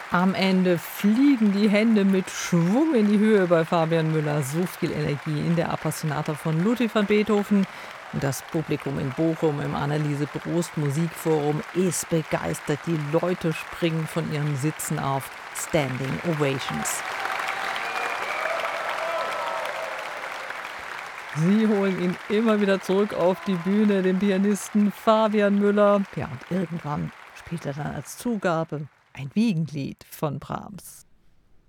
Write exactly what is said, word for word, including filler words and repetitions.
Am Ende fliegen die Hände mit Schwung in die Höhe bei Fabian Müller. So viel Energie in der Appassionata von Ludwig van Beethoven. Und das Publikum in Bochum im Anneliese Brost Musikforum ist begeistert. Die Leute springen von ihren Sitzen auf. Standing Ovations. Sie holen ihn immer wieder zurück auf die Bühne, den Pianisten Fabian Müller. Ja, und irgendwann spielt er dann als Zugabe ein Wiegenlied von Brahms.